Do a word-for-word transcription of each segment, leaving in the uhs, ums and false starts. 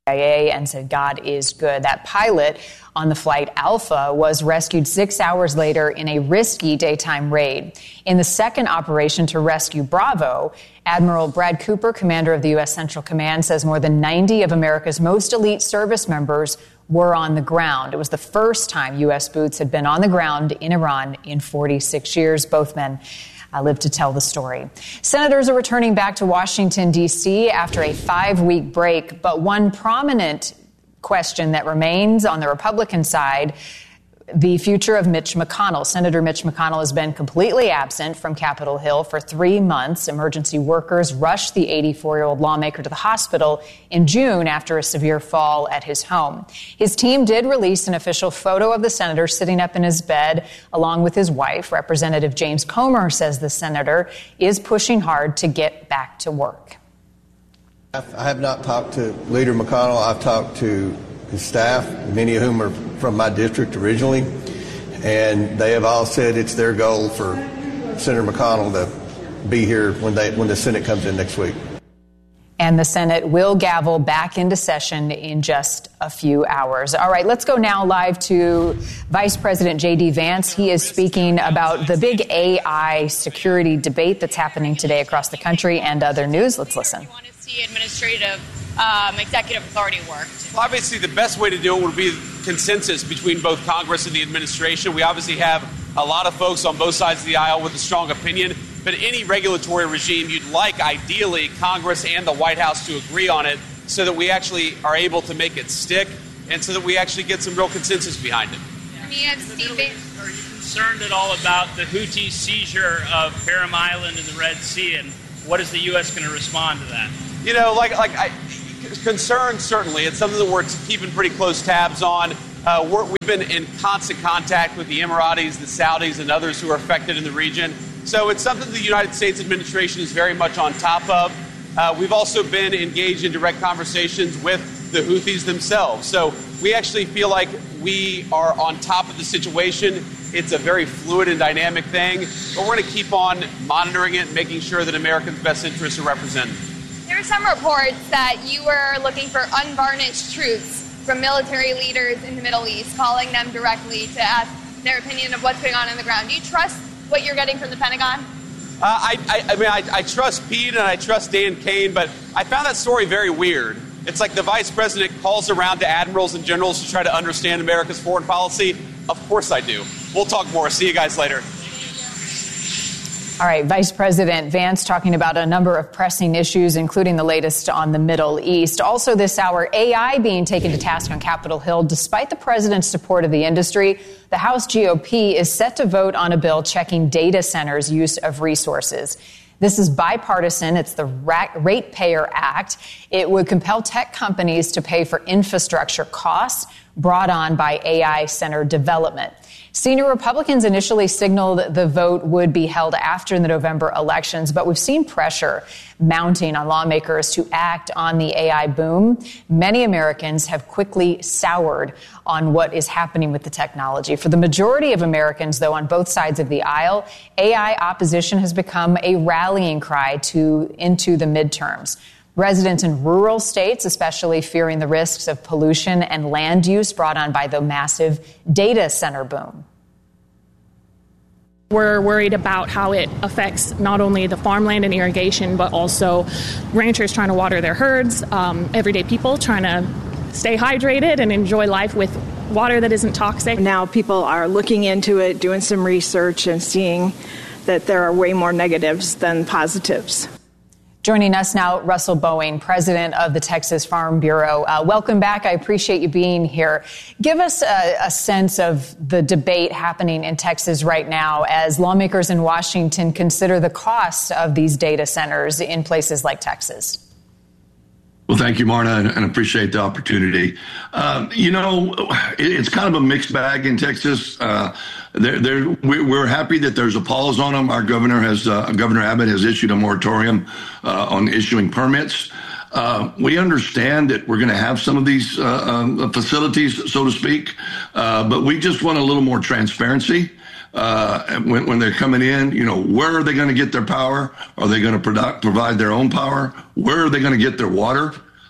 and said God is good. That pilot on the flight Alpha was rescued six hours later in a risky daytime raid. In the second operation to rescue Bravo, Admiral Brad Cooper, commander of the U S Central Command, says more than ninety of America's most elite service members were on the ground. It was the first time U S boots had been on the ground in Iran in forty-six years. Both men I live to tell the story. Senators are returning back to Washington, D C after a five-week break, but one prominent question that remains on the Republican side, the future of Mitch McConnell. Senator Mitch McConnell has been completely absent from Capitol Hill for three months. Emergency workers rushed the eighty-four-year-old lawmaker to the hospital in June after a severe fall at his home. His team did release an official photo of the senator sitting up in his bed along with his wife. Representative James Comer says the senator is pushing hard to get back to work. I have not talked to Leader McConnell. I've talked to his staff, many of whom are from my district originally, and they have all said it's their goal for Senator McConnell to be here when they when the Senate comes in next week. And the Senate will gavel back into session in just a few hours. All right, let's go now live to Vice President J D. Vance. He is speaking about the big A I security debate that's happening today across the country and other news. Let's listen. You want to see administrative, um, executive authority work? Well, obviously, the best way to do it would be consensus between both Congress and the administration. We obviously have a lot of folks on both sides of the aisle with a strong opinion. But any regulatory regime, you'd like, ideally, Congress and the White House to agree on it so that we actually are able to make it stick and so that we actually get some real consensus behind it. Yeah. Steve, are you concerned at all about the Houthi seizure of Param Island in the Red Sea, and what is the U S going to respond to that? You know, like, like I, concerned, certainly. It's something that we're keeping pretty close tabs on. Uh, we're, we've been in constant contact with the Emiratis, the Saudis, and others who are affected in the region. So it's something the United States administration is very much on top of. Uh, we've also been engaged in direct conversations with the Houthis themselves. So we actually feel like we are on top of the situation. It's a very fluid and dynamic thing, but we're going to keep on monitoring it and making sure that Americans' best interests are represented. There are some reports that you were looking for unvarnished truths from military leaders in the Middle East, calling them directly to ask their opinion of what's going on on the ground. Do you trust what you're getting from the Pentagon? Uh, I, I, I mean, I, I trust Pete and I trust Dan Kane, but I found that story very weird. It's like the vice president calls around to admirals and generals to try to understand America's foreign policy. Of course I do. We'll talk more. See you guys later. All right, Vice President Vance talking about a number of pressing issues, including the latest on the Middle East. Also this hour, A I being taken to task on Capitol Hill. Despite the president's support of the industry, the House G O P is set to vote on a bill checking data centers' use of resources. This is bipartisan. It's the Ratepayer Act. It would compel tech companies to pay for infrastructure costs brought on by A I center development. Senior Republicans initially signaled the vote would be held after the November elections, but we've seen pressure mounting on lawmakers to act on the A I boom. Many Americans have quickly soured on what is happening with the technology. For the majority of Americans, though, on both sides of the aisle, A I opposition has become a rallying cry to into the midterms. Residents in rural states, especially fearing the risks of pollution and land use brought on by the massive data center boom. We're worried about how it affects not only the farmland and irrigation, but also ranchers trying to water their herds, um, everyday people trying to stay hydrated and enjoy life with water that isn't toxic. Now people are looking into it, doing some research, and seeing that there are way more negatives than positives. Joining us now, Russell Boeing, president of the Texas Farm Bureau. Uh, welcome back. I appreciate you being here. Give us a, a sense of the debate happening in Texas right now as lawmakers in Washington consider the costs of these data centers in places like Texas. Well, thank you, Marna, and, and appreciate the opportunity. Um, you know, it, it's kind of a mixed bag in Texas. Uh, they're, they're, we're happy that there's a pause on them. Our governor has, uh, Governor Abbott has issued a moratorium uh, on issuing permits. Uh, we understand that we're going to have some of these uh, um, facilities, so to speak, uh, but we just want a little more transparency. Uh, when, when they're coming in, you know, where are they going to get their power? Are they going to product, provide their own power? Where are they going to get their water?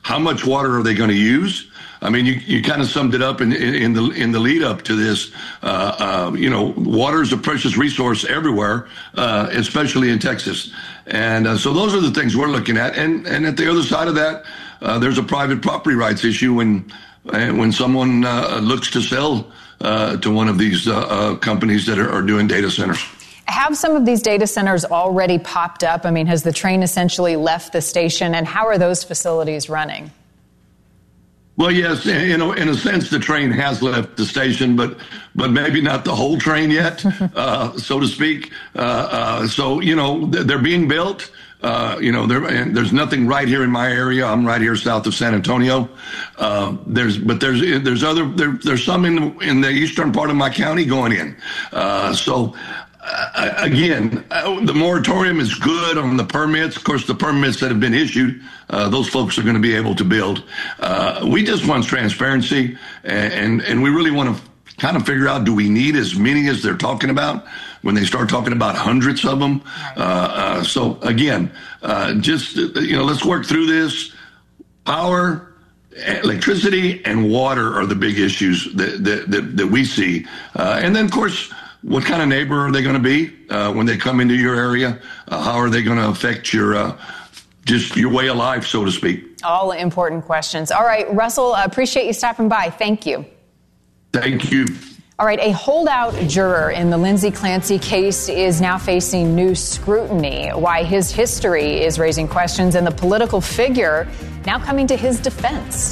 how much water are they going to use? I mean, you, you kind of summed it up in, in, in the in the lead up to this. Uh, uh, you know, water is a precious resource everywhere, uh, especially in Texas. And uh, so those are the things we're looking at. And and at the other side of that, uh, there's a private property rights issue when when someone uh, looks to sell uh, to one of these uh, uh, companies that are, are doing data centers. Have some of these data centers already popped up? I mean, has the train essentially left the station? And how are those facilities running? Well, yes, in a, in a sense, the train has left the station, but but maybe not the whole train yet, uh, so to speak. Uh, uh, so, you know, they're being built. Uh, you know, there, and there's nothing right here in my area. I'm right here south of San Antonio. Uh, there's, but there's there's other there, there's some in in the eastern part of my county going in. Uh, so. Uh, again, uh, the moratorium is good on the permits. Of course, the permits that have been issued, uh, those folks are going to be able to build. Uh, we just want transparency, and, and, and we really want to kind of figure out, do we need as many as they're talking about when they start talking about hundreds of them? Uh, uh, so, again, uh, just, you know, let's work through this. Power, electricity, and water are the big issues that, that, that, that we see. Uh, and then, of course, what kind of neighbor are they going to be uh, when they come into your area? Uh, how are they going to affect your uh, just your way of life, so to speak? All important questions. All right, Russell, I appreciate you stopping by. Thank you. Thank you. All right, a holdout juror in the Lindsay Clancy case is now facing new scrutiny. Why his history is raising questions, and the political figure now coming to his defense.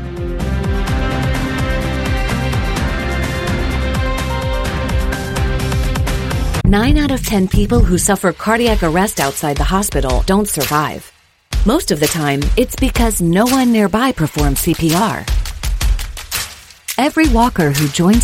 Nine out of ten people who suffer cardiac arrest outside the hospital don't survive. Most of the time, it's because no one nearby performs C P R. Every walker who joins